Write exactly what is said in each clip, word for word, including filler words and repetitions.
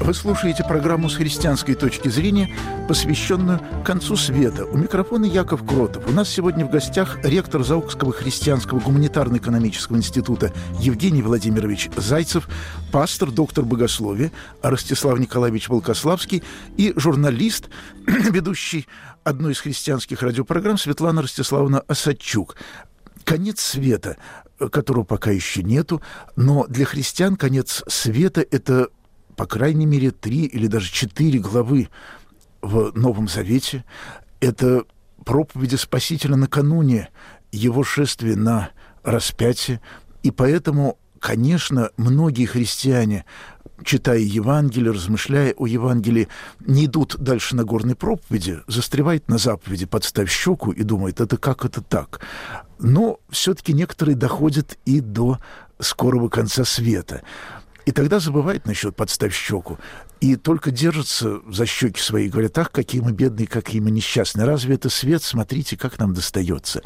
Вы слушаете программу «С христианской точки зрения», посвященную концу света. У микрофона Яков Кротов. У нас сегодня в гостях ректор Заокского христианского гуманитарно-экономического института Евгений Владимирович Зайцев, пастор, доктор богословия Ростислав Николаевич Волкославский и журналист, ведущий одной из христианских радиопрограмм Светлана Ростиславовна Осадчук. Конец света, которого пока еще нету, но для христиан конец света – это, по крайней мере, три или даже четыре главы в Новом Завете. Это проповеди Спасителя накануне его шествия на распятие. И поэтому, конечно, многие христиане, читая Евангелие, размышляя о Евангелии, не идут дальше на горной проповеди, застревают на заповеди «подставь щеку» и думают, это как это так? Но все-таки некоторые доходят и до скорого конца света. И тогда забывают насчет «подставь щеку» и только держатся за щеки свои, говорят, ах, какие мы бедные, какие мы несчастные. Разве это свет? Смотрите, как нам достается.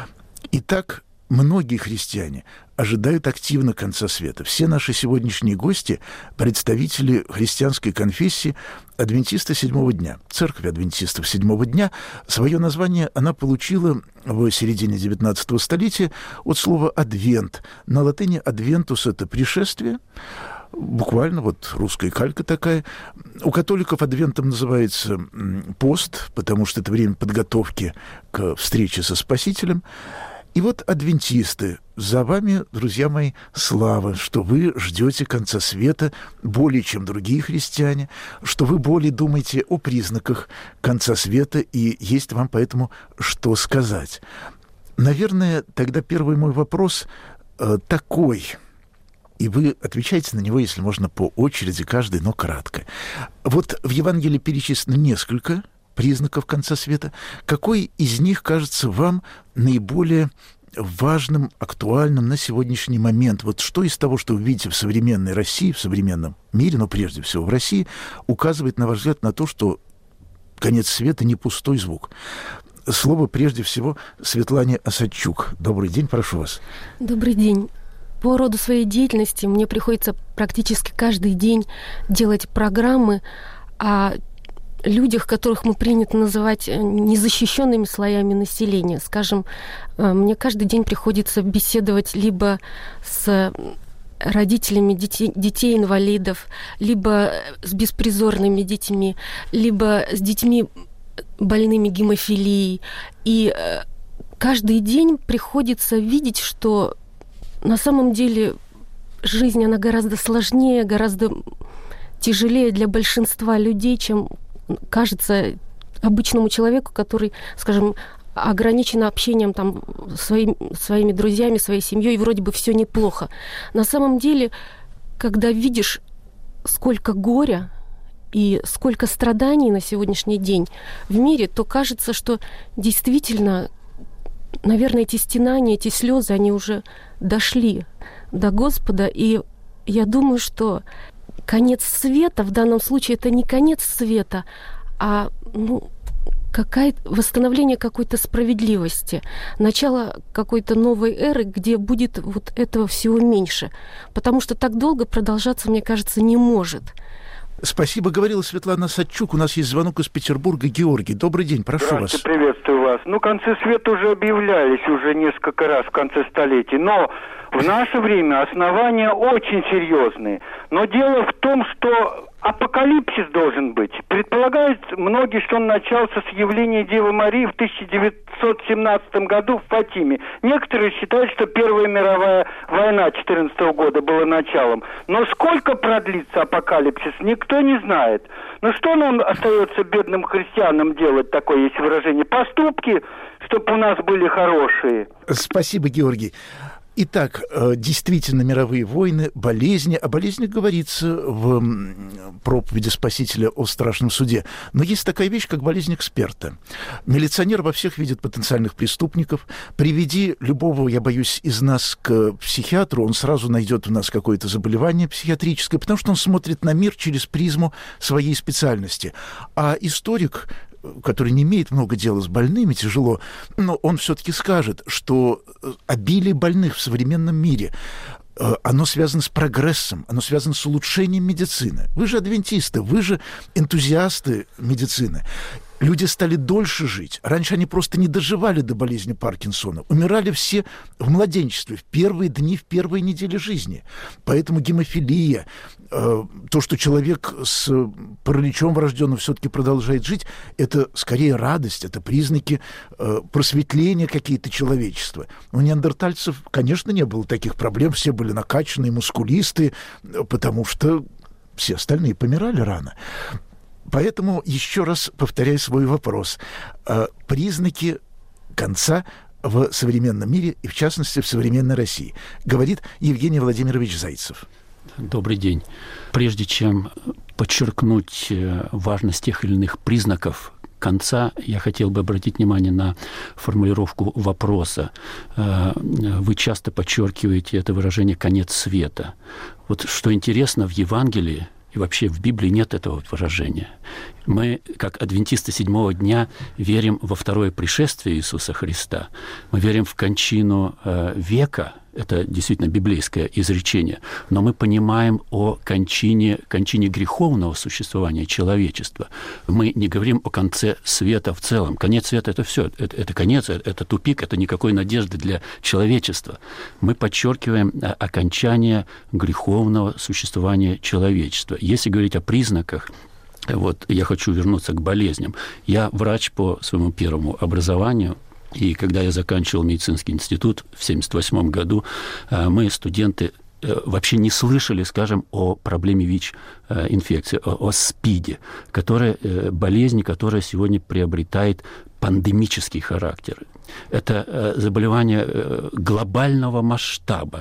Итак, многие христиане ожидают активно конца света. Все наши сегодняшние гости – представители христианской конфессии адвентиста седьмого дня. Церковь адвентистов седьмого дня. Свое название она получила в середине девятнадцатого столетия от слова «адвент». На латыни «адвентус» – это пришествие. Буквально вот русская калька такая. У католиков адвентом называется пост, потому что это время подготовки к встрече со Спасителем. И вот адвентисты, за вами, друзья мои, слава, что вы ждете конца света более, чем другие христиане, что вы более думаете о признаках конца света, и есть вам поэтому что сказать. Наверное, тогда первый мой вопрос э, такой, и вы отвечаете на него, если можно, по очереди, каждый, но кратко. Вот в Евангелии перечислено несколько признаков конца света. Какой из них кажется вам наиболее важным, актуальным на сегодняшний момент? Вот что из того, что вы видите в современной России, в современном мире, но прежде всего в России, указывает, на ваш взгляд, на то, что конец света не пустой звук? Слово прежде всего Светлане Осадчук. Добрый день, прошу вас. Добрый день. По роду своей деятельности мне приходится практически каждый день делать программы о людях, которых мы принято называть незащищенными слоями населения. Скажем, мне каждый день приходится беседовать либо с родителями детей, детей-инвалидов, либо с беспризорными детьми, либо с детьми больными гемофилией. И каждый день приходится видеть, что на самом деле жизнь, она гораздо сложнее, гораздо тяжелее для большинства людей, чем кажется обычному человеку, который, скажем, ограничен общением там, своим, своими друзьями, своей семьей, и вроде бы все неплохо. На самом деле, когда видишь, сколько горя и сколько страданий на сегодняшний день в мире, то кажется, что действительно, наверное, эти стенания, эти слезы, они уже дошли до Господа. И я думаю, что конец света в данном случае это не конец света, а ну, какая-то, восстановление какой-то справедливости, начало какой-то новой эры, где будет вот этого всего меньше. Потому что так долго продолжаться, мне кажется, не может. Спасибо, говорила Светлана Осадчук. У нас есть звонок из Петербурга. Георгий, добрый день, прошу вас. Здравствуйте, приветствую вас. Ну, концы света уже объявлялись уже несколько раз в конце столетий, но в наше время основания очень серьезные. Но дело в том, что апокалипсис должен быть. Предполагают многие, что он начался с явления Девы Марии в тысяча девятьсот семнадцатом году в Фатиме. Некоторые считают, что Первая мировая война четырнадцатого года была началом. Но сколько продлится апокалипсис, никто не знает. Но что нам остается, бедным христианам, делать, такое есть выражение? Поступки, чтобы у нас были хорошие. Спасибо, Георгий. Итак, действительно, мировые войны, болезни. О болезнях говорится в проповеди Спасителя о страшном суде. Но есть такая вещь, как болезнь эксперта. Милиционер во всех видит потенциальных преступников. Приведи любого, я боюсь, из нас к психиатру, он сразу найдет у нас какое-то заболевание психиатрическое, потому что он смотрит на мир через призму своей специальности. А историк, который не имеет много дела с больными, тяжело, но он все-таки скажет, что обилие больных в современном мире оно связано с прогрессом, оно связано с улучшением медицины. Вы же адвентисты, вы же энтузиасты медицины. Люди стали дольше жить. Раньше они просто не доживали до болезни Паркинсона. Умирали все в младенчестве, в первые дни, в первые недели жизни. Поэтому гемофилия, э, то, что человек с параличом врожденным все-таки продолжает жить, это скорее радость, это признаки э, просветления какие-то человечества. У неандертальцев, конечно, не было таких проблем. Все были накачанные, мускулистые, потому что все остальные помирали рано. Поэтому еще раз повторяю свой вопрос. Признаки конца в современном мире и, в частности, в современной России, говорит Евгений Владимирович Зайцев. Добрый день. Прежде чем подчеркнуть важность тех или иных признаков конца, я хотел бы обратить внимание на формулировку вопроса. Вы часто подчеркиваете это выражение «конец света». Вот что интересно, в Евангелии и вообще в Библии нет этого выражения. Мы, как адвентисты седьмого дня, верим во второе пришествие Иисуса Христа. Мы верим в кончину э, века. Это действительно библейское изречение. Но мы понимаем о кончине, кончине греховного существования человечества. Мы не говорим о конце света в целом. Конец света – это все. Это, это конец, это тупик, это никакой надежды для человечества. Мы подчеркиваем окончание греховного существования человечества. Если говорить о признаках, вот я хочу вернуться к болезням. Я врач по своему первому образованию. И когда я заканчивал медицинский институт в семьдесят восьмом году, мы, студенты, вообще не слышали, скажем, о проблеме ВИЧ-инфекции, о, о СПИДе, которая, болезнь, которая сегодня приобретает пандемический характер. Это заболевание глобального масштаба.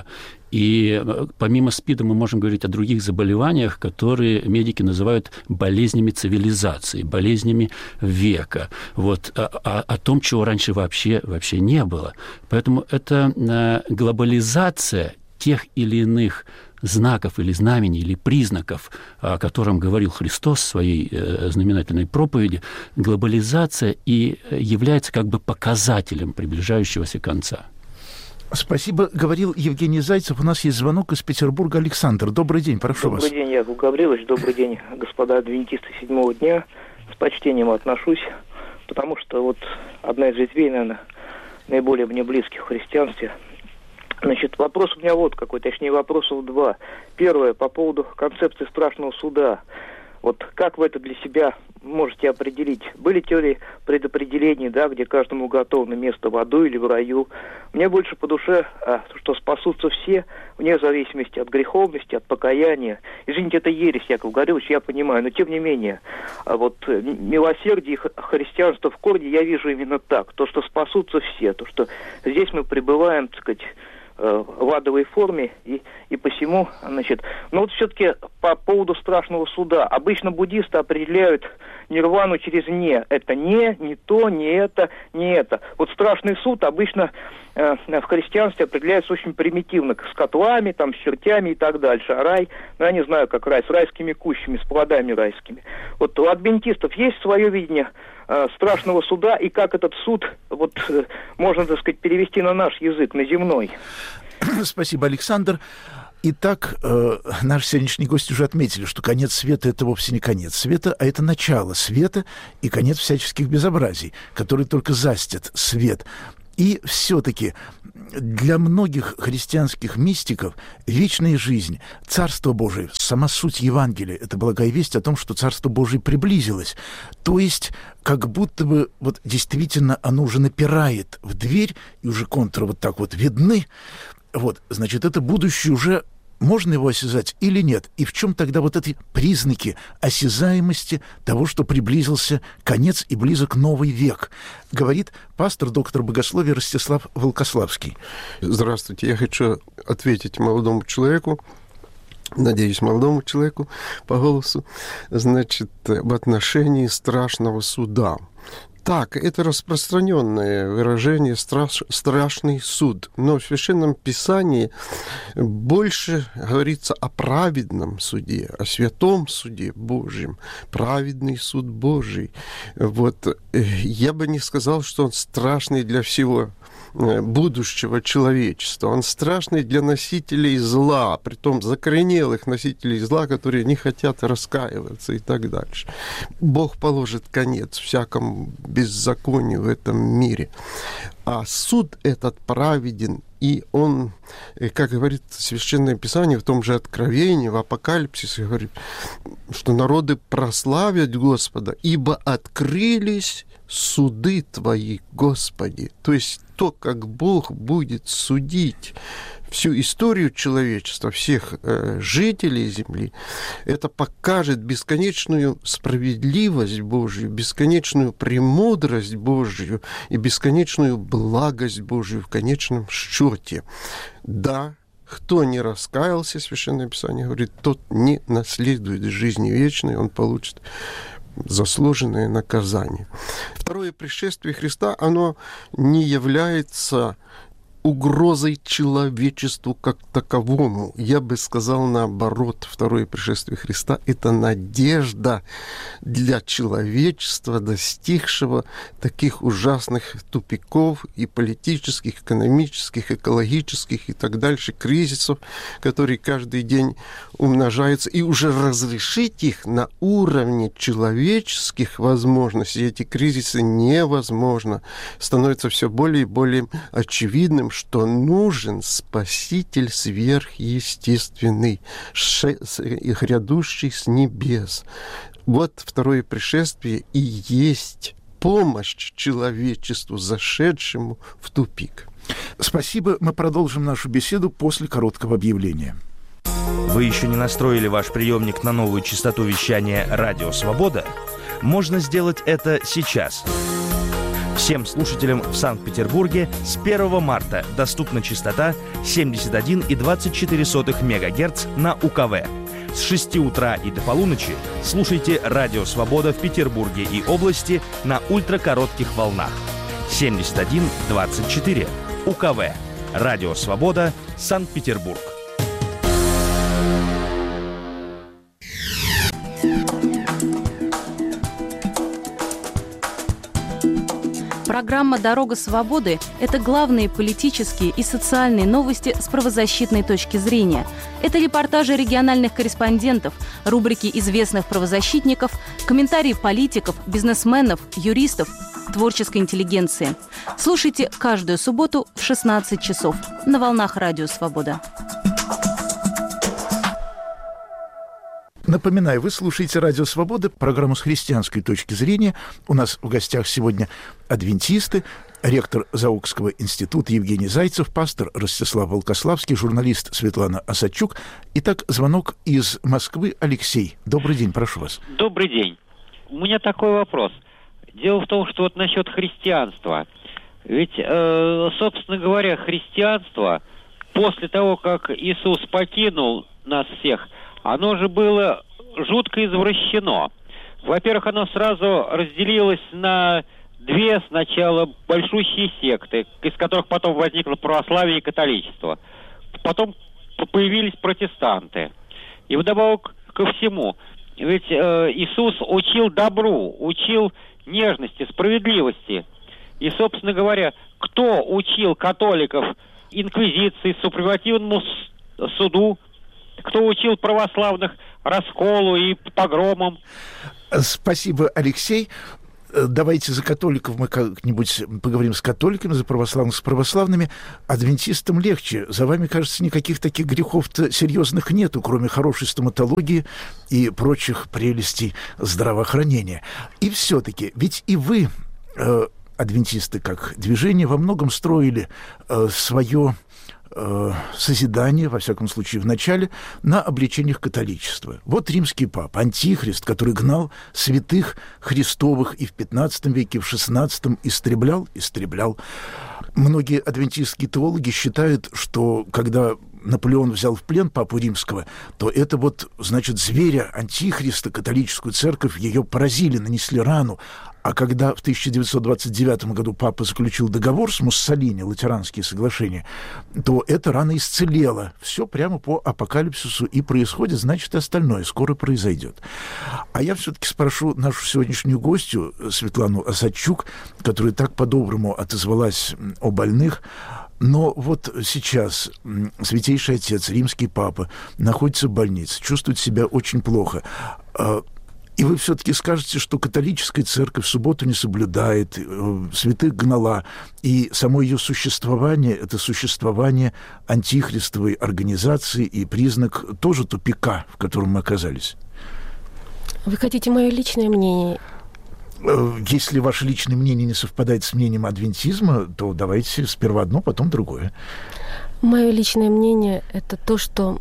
И помимо СПИДа мы можем говорить о других заболеваниях, которые медики называют болезнями цивилизации, болезнями века. Вот, о, о том, чего раньше вообще, вообще не было. Поэтому это глобализация тех или иных знаков или знамений, или признаков, о котором говорил Христос в своей знаменательной проповеди, глобализация и является как бы показателем приближающегося конца. Спасибо. Говорил Евгений Зайцев. У нас есть звонок из Петербурга. Александр, добрый день, прошу добрый вас. Добрый день, Яков Гаврилович. Добрый день, господа адвентисты седьмого дня. С почтением отношусь, потому что вот одна из ветвей, наверное, наиболее мне близких в христианстве. Значит, вопрос у меня вот какой, точнее, вопросов два. Первое, по поводу концепции страшного суда. Вот как вы это для себя можете определить? Были теории предопределений, да, где каждому уготовано место в аду или в раю? Мне больше по душе, а, что спасутся все, вне зависимости от греховности, от покаяния. Извините, это ересь, Яков Гаврилович, я понимаю, но тем не менее, а вот милосердие и христианство в корне я вижу именно так. То, что спасутся все, то, что здесь мы пребываем, так сказать, в адовой форме, и, и посему, значит, но вот все-таки по поводу страшного суда. Обычно буддисты определяют нирвану через «не». Это «не», «не то», «не это», «не это». Вот страшный суд обычно э, в христианстве определяется очень примитивно, с котлами, там, с чертями и так дальше. А рай, ну, я не знаю, как рай, с райскими кущами, с плодами райскими. Вот у адвентистов есть свое видение э, страшного суда, и как этот суд, вот, э, можно, так сказать, перевести на наш язык, на земной. Спасибо, Александр. Итак, э, наши сегодняшние гости уже отметили, что конец света – это вовсе не конец света, а это начало света и конец всяческих безобразий, которые только застят свет. И все-таки для многих христианских мистиков вечная жизнь, Царство Божие, сама суть Евангелия – это благая весть о том, что Царство Божие приблизилось. То есть как будто бы вот действительно оно уже напирает в дверь, и уже контуры вот так вот видны. Вот, значит, это будущее уже можно его осязать или нет? И в чем тогда вот эти признаки осязаемости того, что приблизился конец и близок новый век? Говорит пастор, доктор богословия Ростислав Волкославский. Здравствуйте. Я хочу ответить молодому человеку, надеюсь, молодому человеку по голосу, значит, в отношении страшного суда. Так, это распространенное выражение страш, «страшный суд». Но в Священном Писании больше говорится о праведном суде, о святом суде Божьем. Праведный суд Божий. Вот. Я бы не сказал, что он страшный для всего будущего человечества. Он страшный для носителей зла, притом закоренелых носителей зла, которые не хотят раскаиваться и так дальше. Бог положит конец всякому беззаконию в этом мире. А суд этот праведен, и он, как говорит Священное Писание в том же Откровении, в Апокалипсисе, говорит, что народы прославят Господа, ибо открылись суды Твои, Господи. То есть то, как Бог будет судить всю историю человечества, всех э, жителей Земли, это покажет бесконечную справедливость Божью, бесконечную премудрость Божью и бесконечную благость Божью в конечном счете. Да, кто не раскаялся, Священное Писание говорит, тот не наследует жизни вечной, он получит заслуженное наказание. Второе пришествие Христа, оно не является угрозой человечеству как таковому. Я бы сказал наоборот, второе пришествие Христа – это надежда для человечества, достигшего таких ужасных тупиков и политических, экономических, экологических и так дальше кризисов, которые каждый день умножаются. И уже разрешить их на уровне человеческих возможностей, эти кризисы невозможно. Становится все более и более очевидным, что нужен Спаситель сверхъестественный, грядущий с небес. Вот второе пришествие и есть помощь человечеству, зашедшему в тупик. Спасибо. Мы продолжим нашу беседу после короткого объявления. Вы еще не настроили ваш приемник на новую частоту вещания «Радио Свобода»? Можно сделать это сейчас. Всем слушателям в Санкт-Петербурге с первого марта доступна частота семьдесят один и двадцать четыре сотых мегагерц на У Ка В. С шести утра и до полуночи слушайте «Радио Свобода» в Петербурге и области на ультракоротких волнах. семьдесят один двадцать четыре У Ка В. «Радио Свобода», Санкт-Петербург. Программа «Дорога свободы» — это главные политические и социальные новости с правозащитной точки зрения. Это репортажи региональных корреспондентов, рубрики известных правозащитников, комментарии политиков, бизнесменов, юристов, творческой интеллигенции. Слушайте каждую субботу в шестнадцать часов на волнах «Радио Свобода». Напоминаю, вы слушаете «Радио Свобода», программу с христианской точки зрения. У нас в гостях сегодня адвентисты, ректор Заокского института Евгений Зайцев, пастор Ростислав Волкославский, журналист Светлана Осадчук. Итак, звонок из Москвы. Алексей, добрый день, прошу вас. Добрый день. У меня такой вопрос. Дело в том, что вот насчет христианства. Ведь, э, собственно говоря, христианство после того, как Иисус покинул нас всех, оно же было жутко извращено. Во-первых, оно сразу разделилось на две сначала большущие секты, из которых потом возникло православие и католичество. Потом появились протестанты. И вдобавок ко всему, ведь э, Иисус учил добру, учил нежности, справедливости. И, собственно говоря, кто учил католиков инквизиции, супревативному суду, кто учил православных расколу и погромам? Спасибо, Алексей. Давайте за католиков мы как-нибудь поговорим с католиками, за православных с православными. Адвентистам легче. За вами, кажется, никаких таких грехов-то серьезных нету, кроме хорошей стоматологии и прочих прелестей здравоохранения. И все-таки, ведь и вы, э, адвентисты как движение, во многом строили э, свое созидание, во всяком случае, в начале, на обличениях католичества. Вот римский папа, антихрист, который гнал святых Христовых и в пятнадцатом веке, и в шестнадцатом истреблял, истреблял. Многие адвентистские теологи считают, что когда Наполеон взял в плен папу римского, то это вот, значит, зверя, антихриста, католическую церковь, ее поразили, нанесли рану. А когда в тысяча девятьсот двадцать девятом году папа заключил договор с Муссолини, Латеранские соглашения, то эта рана исцелела. Все прямо по апокалипсису и происходит, значит, и остальное скоро произойдет. А я все-таки спрошу нашу сегодняшнюю гостью, Светлану Осадчук, которая так по-доброму отозвалась о больных. Но вот сейчас Святейший Отец, Римский Папа, находится в больнице, чувствует себя очень плохо. И вы все-таки скажете, что католическая церковь субботу не соблюдает, святых гнала, и само ее существование – это существование антихристовой организации и признак тоже тупика, в котором мы оказались. Вы хотите мое личное мнение? Если ваше личное мнение не совпадает с мнением адвентизма, то давайте сперва одно, потом другое. Мое личное мнение – это то, что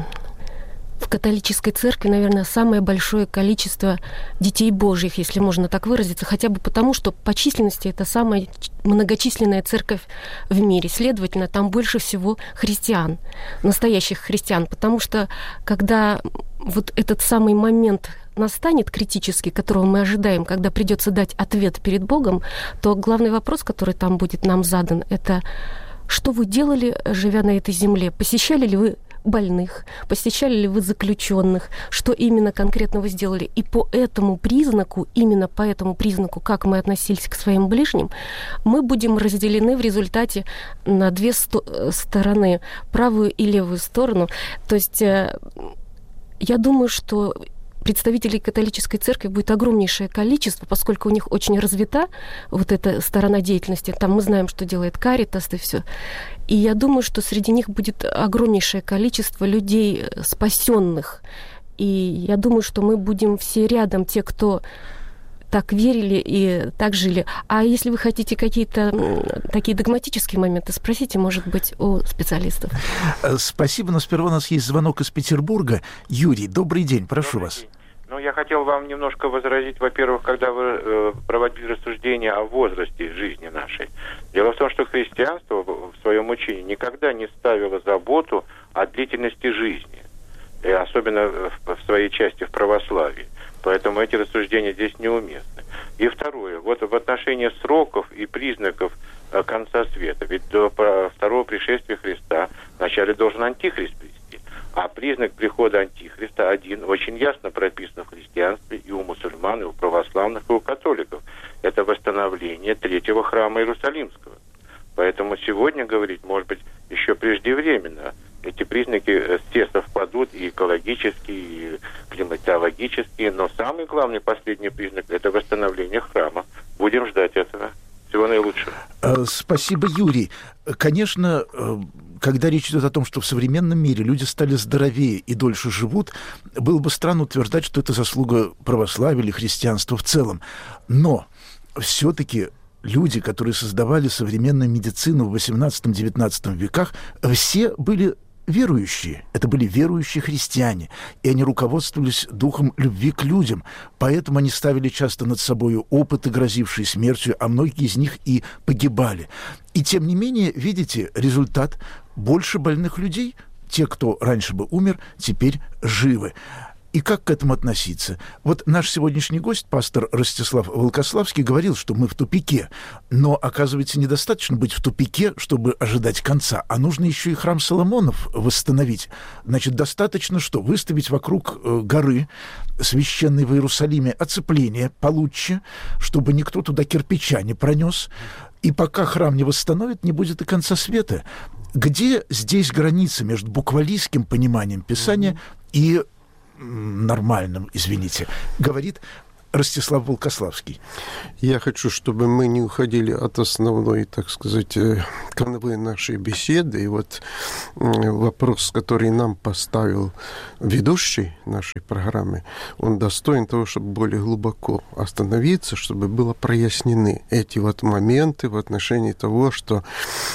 в католической церкви, наверное, самое большое количество детей Божьих, если можно так выразиться, хотя бы потому, что по численности это самая многочисленная церковь в мире. Следовательно, там больше всего христиан, настоящих христиан, потому что когда вот этот самый момент настанет критический, которого мы ожидаем, когда придется дать ответ перед Богом, то главный вопрос, который там будет нам задан, это что вы делали, живя на этой земле? Посещали ли вы больных, посещали ли вы заключенных, что именно конкретно вы сделали. И по этому признаку, именно по этому признаку, как мы относились к своим ближним, мы будем разделены в результате на две сто- стороны, правую и левую сторону. То есть я думаю, что представителей католической церкви будет огромнейшее количество, поскольку у них очень развита вот эта сторона деятельности. Там мы знаем, что делает Каритас и все. И я думаю, что среди них будет огромнейшее количество людей спасенных. И я думаю, что мы будем все рядом, те, кто так верили и так жили. А если вы хотите какие-то такие догматические моменты, спросите, может быть, у специалистов. Спасибо, но сперва у нас есть звонок из Петербурга. Юрий, добрый день, прошу добрый вас. День. Ну, я хотел вам немножко возразить, во-первых, когда вы э, проводили рассуждения о возрасте жизни нашей. Дело в том, что христианство в своем учении никогда не ставило заботу о длительности жизни, и особенно в, в своей части в православии. Поэтому эти рассуждения здесь неуместны. И второе, вот в отношении сроков и признаков э, конца света, ведь до второго пришествия Христа вначале должен антихрист прийти. А признак прихода антихриста один очень ясно прописан в христианстве и у мусульман, и у православных, и у католиков. Это восстановление третьего храма Иерусалимского. Поэтому сегодня говорить, может быть, еще преждевременно. Эти признаки все совпадут и экологические, и климатологические, но самый главный последний признак – это восстановление храма. Будем ждать этого. Всего наилучшего. Спасибо, Юрий. Конечно, когда речь идет о том, что в современном мире люди стали здоровее и дольше живут, было бы странно утверждать, что это заслуга православия или христианства в целом. Но все-таки люди, которые создавали современную медицину в восемнадцатом-девятнадцатом веках, все были верующие. Это были верующие христиане. И они руководствовались духом любви к людям. Поэтому они ставили часто над собой опыты, грозившие смертью, а многие из них и погибали. И тем не менее, видите, результат: больше больных людей. Те, кто раньше бы умер, теперь живы. И как к этому относиться? Вот наш сегодняшний гость, пастор Ростислав Волкославский, говорил, что мы в тупике. Но, оказывается, недостаточно быть в тупике, чтобы ожидать конца, а нужно еще и храм Соломонов восстановить. Значит, достаточно что? Выставить вокруг горы, священной в Иерусалиме, оцепление получше, чтобы никто туда кирпича не пронес. И пока храм не восстановит, не будет и конца света. Где здесь граница между буквалистским пониманием Писания и нормальным, извините, говорит Ростислав Волкославский. Я хочу, чтобы мы не уходили от основной, так сказать, канвы нашей беседы. И вот вопрос, который нам поставил ведущий нашей программы, он достоин того, чтобы более глубоко остановиться, чтобы было прояснены эти вот моменты в отношении того, что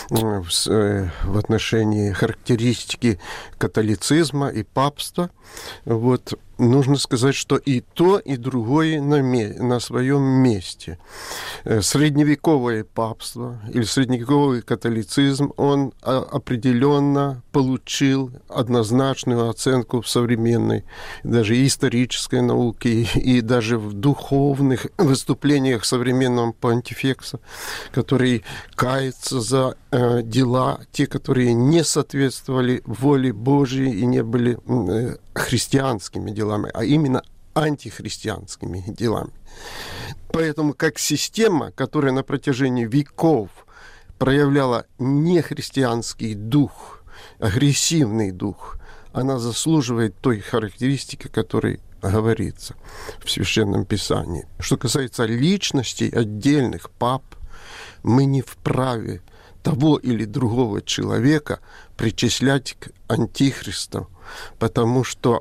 в отношении характеристики католицизма и папства, вот, нужно сказать, что и то, и другое на, ме- на своем месте. Средневековое папство или средневековый католицизм, он определенно получил однозначную оценку в современной, даже исторической науке, и даже в духовных выступлениях современного понтифекса, который кается за э, дела, те, которые не соответствовали воле Божьей и не были э, христианскими делами, а именно антихристианскими делами. Поэтому как система, которая на протяжении веков проявляла нехристианский дух, агрессивный дух, она заслуживает той характеристики, которой говорится в Священном Писании. Что касается личностей отдельных пап, мы не вправе того или другого человека причислять к антихристу, потому что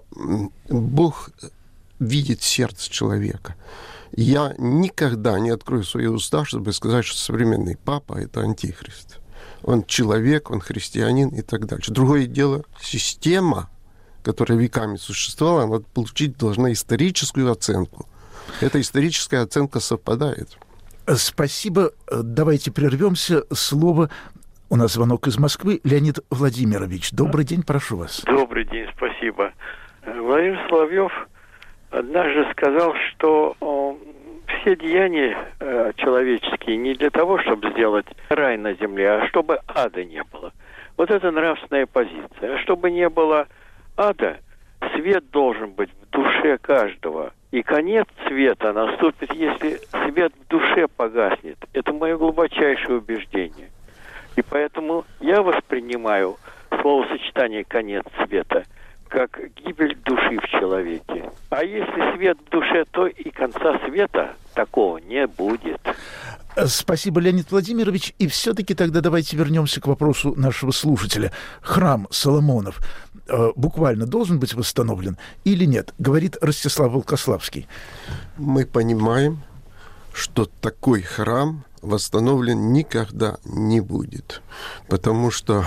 Бог видит сердце человека. Я никогда не открою свои уста, чтобы сказать, что современный папа – это антихрист. Он человек, он христианин и так дальше. Другое дело, система, которая веками существовала, она получить должна историческую оценку. Эта историческая оценка совпадает. Спасибо. Давайте прервемся. Слово. У нас звонок из Москвы. Леонид Владимирович, добрый день, прошу вас. Добрый день, спасибо. Владимир Соловьев однажды сказал, что о, все деяния э, человеческие не для того, чтобы сделать рай на земле, а чтобы ада не было. Вот это нравственная позиция. А чтобы не было ада, свет должен быть в душе каждого. И конец света наступит, если свет в душе погаснет. Это мое глубочайшее убеждение. И поэтому я воспринимаю словосочетание «конец света» как гибель души в человеке. А если свет в душе, то и конца света такого не будет. Спасибо, Леонид Владимирович. И все-таки тогда давайте вернемся к вопросу нашего слушателя. Храм Соломонов э, буквально должен быть восстановлен или нет? Говорит Ростислав Волкославский. Мы понимаем, что такой храм восстановлен никогда не будет, потому что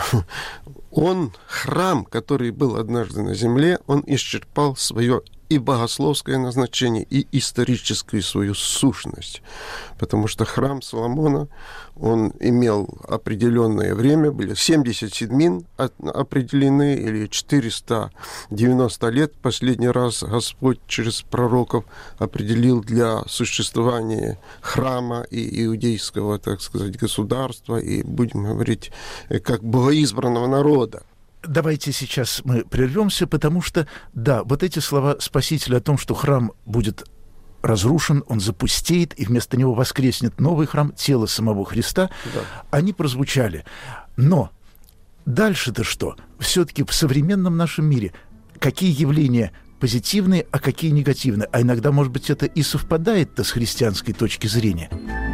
он, храм, который был однажды на земле, он исчерпал свое и богословское назначение, и историческую свою сущность. Потому что храм Соломона, он имел определенное время, были семьдесят седмин определены, или четыреста девяносто лет. Последний раз Господь через пророков определил для существования храма и иудейского, так сказать, государства, и, будем говорить, как богоизбранного народа. Давайте сейчас мы прервемся, потому что, да, вот эти слова Спасителя о том, что храм будет разрушен, он запустеет, и вместо него воскреснет новый храм, тело самого Христа, да, они прозвучали. Но дальше-то что? Все-таки в современном нашем мире какие явления позитивные, а какие негативные? А иногда, может быть, это и совпадает-то с христианской точки зрения.